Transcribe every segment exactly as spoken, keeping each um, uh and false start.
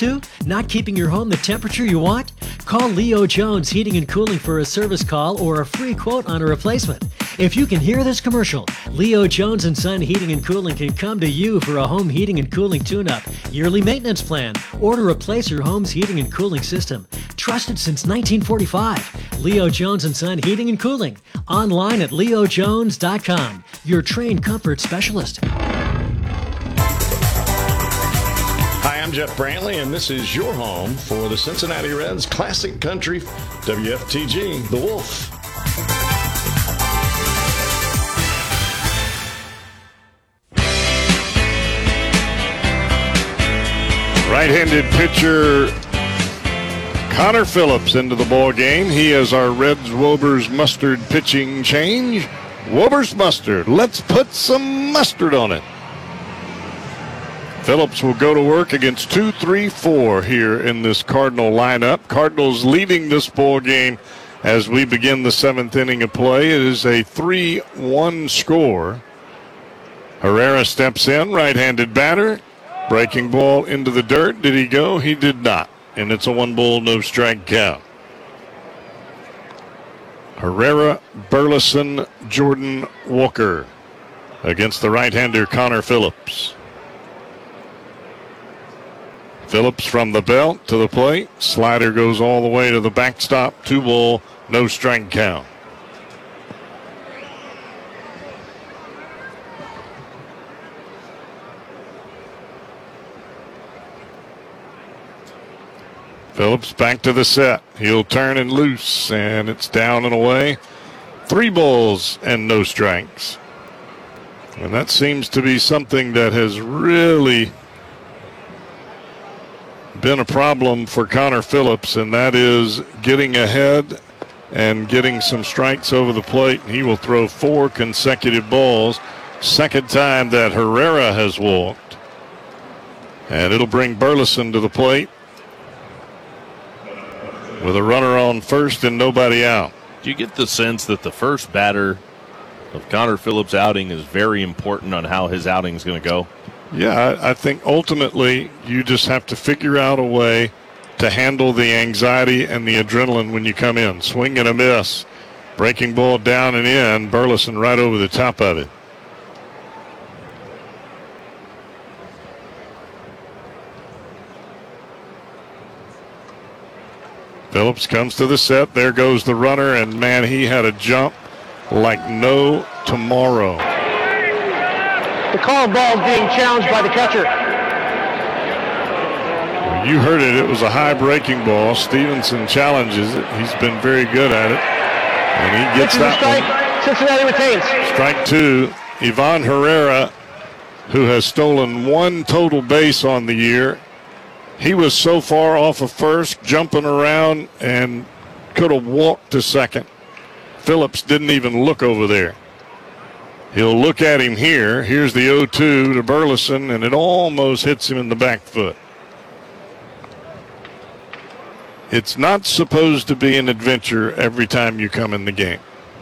to? Not keeping your home the temperature you want? Call Leo Jones Heating and Cooling for a service call or a free quote on a replacement. If you can hear this commercial, Leo Jones and Son Heating and Cooling can come to you for a home heating and cooling tune-up, yearly maintenance plan, or to replace your home's heating and cooling system. Trusted since nineteen forty-five. Leo Jones and Son Heating and Cooling. Online at leo jones dot com. Your trained comfort specialist. Hi, I'm Jeff Brantley, and this is your home for the Cincinnati Reds Classic Country W F T G, The Wolf. Right-handed pitcher Connor Phillips into the ball game. He is our Reds Wober's mustard pitching change. Wober's mustard. Let's put some mustard on it. Phillips will go to work against two three four here in this Cardinal lineup. Cardinals leading this ball game as we begin the seventh inning of play. It is a three one score. Herrera steps in, right-handed batter. Breaking ball into the dirt. Did he go? He did not. And it's a one ball, no strike count. Herrera, Burleson, Jordan Walker against the right-hander Connor Phillips. Phillips from the belt to the plate. Slider goes all the way to the backstop. Two ball, no strike count. Phillips back to the set. He'll turn and loose, and it's down and away. Three balls and no strikes. And that seems to be something that has really been a problem for Connor Phillips, and that is getting ahead and getting some strikes over the plate. He will throw four consecutive balls. Second time that Herrera has walked. And it'll bring Burleson to the plate with a runner on first and nobody out. Do you get the sense that the first batter of Connor Phillips' outing is very important on how his outing is going to go? Yeah, I, I think ultimately you just have to figure out a way to handle the anxiety and the adrenaline when you come in. Swing and a miss. Breaking ball down and in. Burleson right over the top of it. Phillips comes to the set. There goes the runner, and man, he had a jump like no tomorrow. The call ball being challenged by the catcher. You heard it. It was a high breaking ball. Stevenson challenges it. He's been very good at it. And he gets that strike. one. Cincinnati retains. Strike two. Ivan Herrera, who has stolen one total base on the year. He was so far off of first, jumping around, and could have walked to second. Phillips didn't even look over there. He'll look at him here. Here's the oh two to Burleson, and it almost hits him in the back foot. It's not supposed to be an adventure every time you come in the game.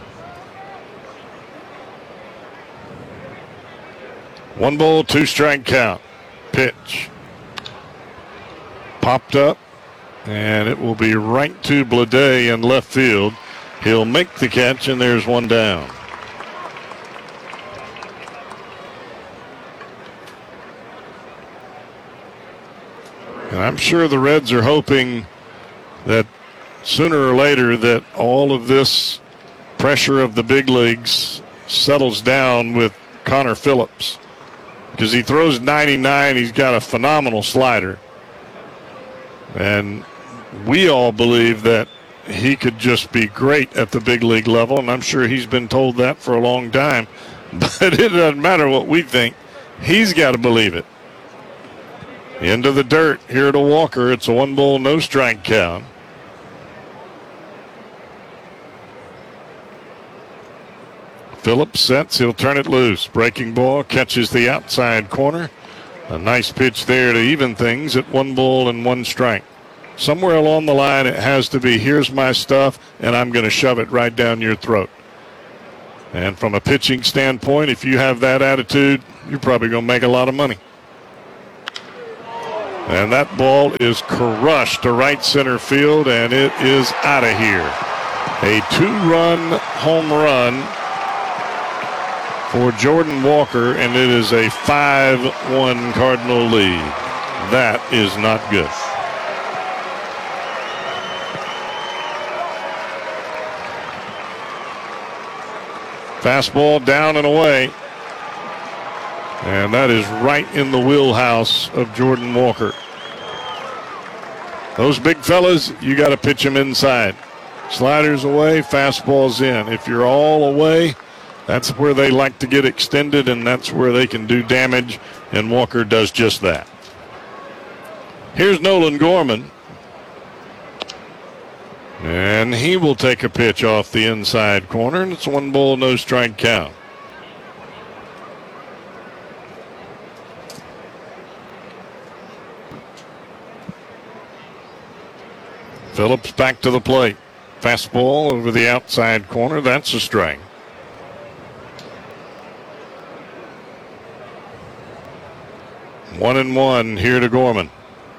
One ball, two strike count. Pitch. Popped up, and it will be right to Blade in left field. He'll make the catch, and there's one down. And I'm sure the Reds are hoping that sooner or later that all of this pressure of the big leagues settles down with Connor Phillips, because he throws ninety-nine. He's got a phenomenal slider. And we all believe that he could just be great at the big league level, and I'm sure he's been told that for a long time. But it doesn't matter what we think. He's got to believe it. Into the dirt here to Walker. It's a one ball, no strike count. Phillips sets. He'll turn it loose. Breaking ball catches the outside corner. A nice pitch there to even things at one ball and one strike. Somewhere along the line it has to be, here's my stuff, and I'm going to shove it right down your throat. And from a pitching standpoint, if you have that attitude, you're probably going to make a lot of money. And that ball is crushed to right center field, and it is out of here. A two-run home run for Jordan Walker, and it is a five one Cardinal lead. That is not good. Fastball down and away. And that is right in the wheelhouse of Jordan Walker. Those big fellas, you got to pitch them inside. Sliders away, fastballs in. If you're all away, that's where they like to get extended, and that's where they can do damage, and Walker does just that. Here's Nolan Gorman. And he will take a pitch off the inside corner, and it's one ball, no strike count. Phillips back to the plate. Fastball over the outside corner. That's a strike. One and one here to Gorman.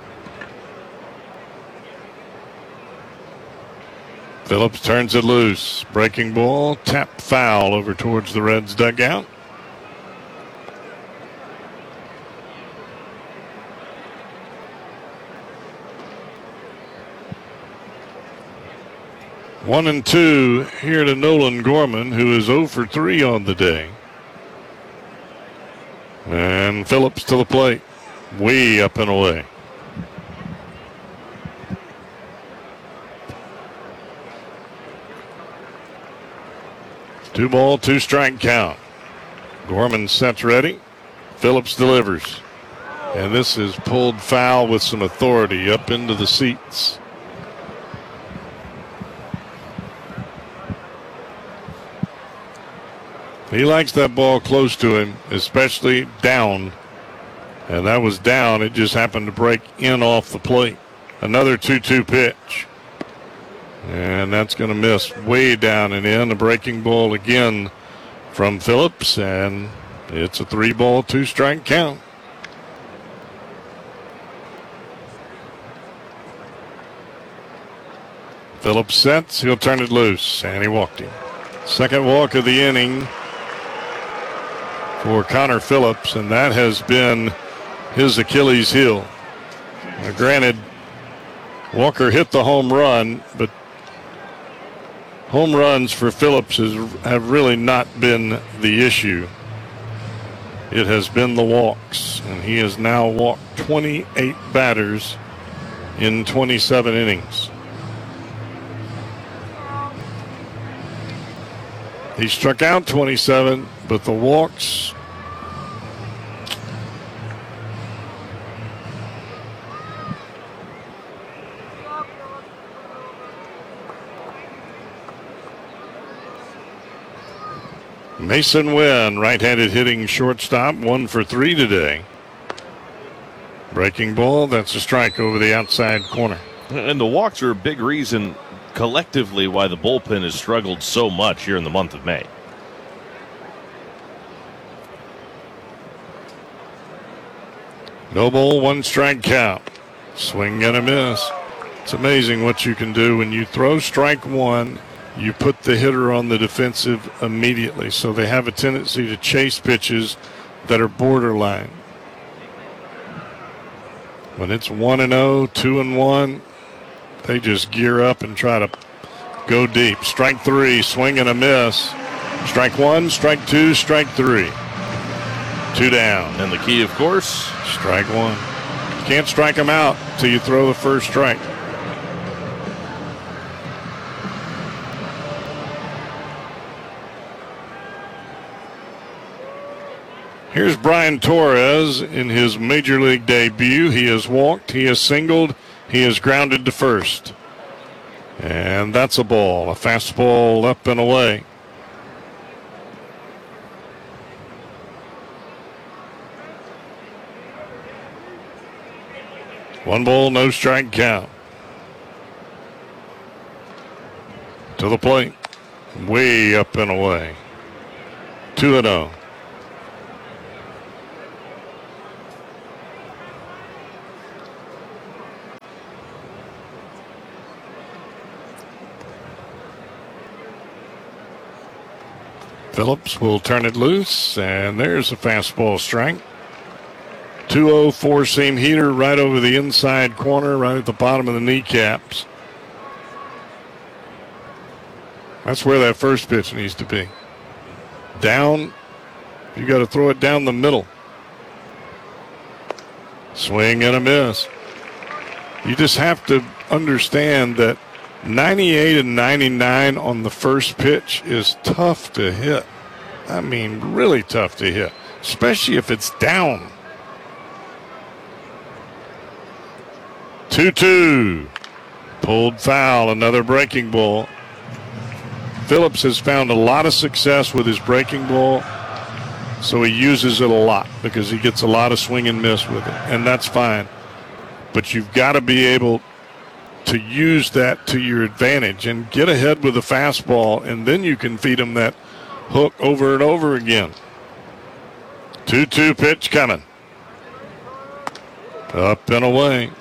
Phillips turns it loose. Breaking ball, tap foul over towards the Reds dugout. One and two here to Nolan Gorman, who is oh for three on the day. And Phillips to the plate. Way up and away. Two ball, two strike count. Gorman sets ready. Phillips delivers. And this is pulled foul with some authority up into the seats. He likes that ball close to him, especially down. And that was down. It just happened to break in off the plate. Another two two pitch. And that's going to miss way down and in. A breaking ball again from Phillips. And it's a three ball, two strike count. Phillips sets. He'll turn it loose. And he walked him. Second walk of the inning for Connor Phillips, and that has been his Achilles heel. Now, granted, Walker hit the home run, but home runs for Phillips has, have really not been the issue. It has been the walks, and he has now walked twenty-eight batters in twenty-seven innings. He struck out twenty-seven, but the walks Mason Wynn, right-handed hitting shortstop, one for three today. Breaking ball, that's a strike over the outside corner. And the walks are a big reason collectively why the bullpen has struggled so much here in the month of May. No ball, one strike count. Swing and a miss. It's amazing what you can do when you throw strike one. You put the hitter on the defensive immediately, so they have a tendency to chase pitches that are borderline. When it's one and oh, two and one, they just gear up and try to go deep. Strike three, swing and a miss. Strike one, strike two, strike three. Two down. And the key, of course, strike one. You can't strike them out until you throw the first strike. Here's Brian Torres in his major league debut. He has walked, he has singled, he has grounded to first. And that's a ball, a fastball up and away. One ball, no strike count. To the plate, way up and away. two and oh. Phillips will turn it loose, and there's a fastball strike. two oh four seam heater right over the inside corner, right at the bottom of the kneecaps. That's where that first pitch needs to be. Down, you got to throw it down the middle. Swing and a miss. You just have to understand that ninety-eight and ninety-nine on the first pitch is tough to hit. I mean, really tough to hit, especially if it's down. two two. Pulled foul, another breaking ball. Phillips has found a lot of success with his breaking ball, so he uses it a lot because he gets a lot of swing and miss with it, and that's fine. But you've got to be able to use that to your advantage and get ahead with a fastball, and then you can feed him that hook over and over again. two two pitch coming. Up and away.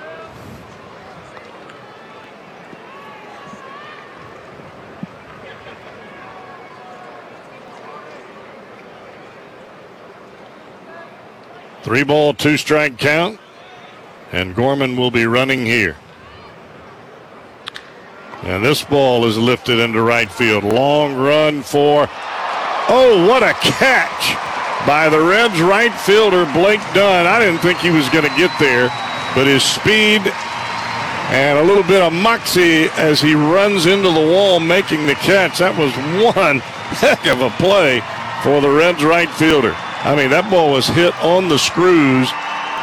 Three ball, two strike count, and Gorman will be running here. And this ball is lifted into right field. Long run for, oh, what a catch by the Reds right fielder, Blake Dunn. I didn't think he was going to get there, but his speed and a little bit of moxie as he runs into the wall making the catch. That was one heck of a play for the Reds right fielder. I mean, that ball was hit on the screws,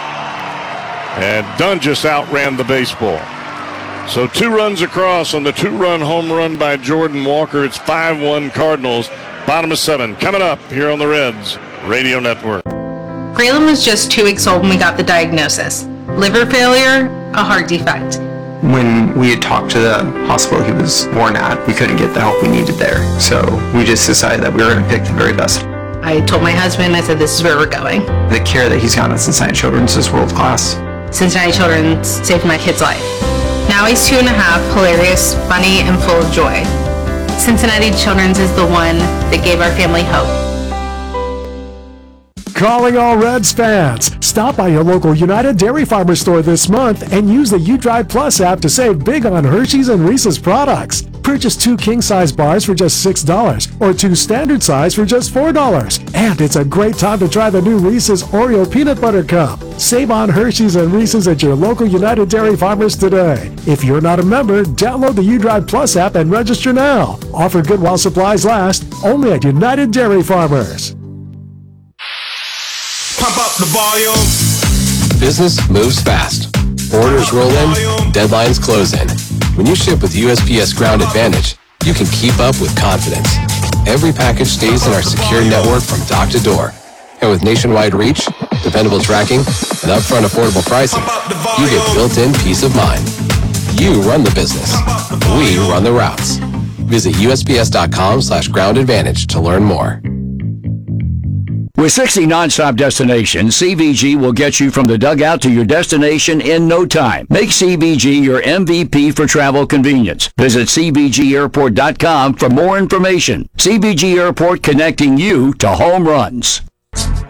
and Dunn just outran the baseball. So two runs across on the two-run home run by Jordan Walker. It's five one Cardinals. Bottom of seven coming up here on the Reds Radio Network. Braylon was just two weeks old when we got the diagnosis. Liver failure, a heart defect. When we had talked to the hospital he was born at, we couldn't get the help we needed there. So we just decided that we were going to pick the very best. I told my husband, I said, this is where we're going. The care that he's gotten at Cincinnati Children's is world class. Cincinnati Children's saved my kid's life. Now he's two and a half, hilarious, funny, and full of joy. Cincinnati Children's is the one that gave our family hope. Calling all Reds fans. Stop by your local United Dairy Farmer store this month and use the UDrive Plus app to save big on Hershey's and Reese's products. Purchase two king-size bars for just six dollars or two standard size for just four dollars. And it's a great time to try the new Reese's Oreo Peanut Butter Cup. Save on Hershey's and Reese's at your local United Dairy Farmers today. If you're not a member, download the UDrive Plus app and register now. Offer good while supplies last, only at United Dairy Farmers. Pump up the volume. Business moves fast. Orders roll in, deadlines close in. When you ship with U S P S Ground Advantage, you can keep up with confidence. Every package stays in our secure network from dock to door. And with nationwide reach, dependable tracking, and upfront affordable pricing, you get built-in peace of mind. You run the business. We run the routes. Visit U S P S dot com slash ground advantage to learn more. With sixty nonstop destinations, C V G will get you from the dugout to your destination in no time. Make C V G your M V P for travel convenience. Visit C V G airport dot com for more information. C V G Airport, connecting you to home runs.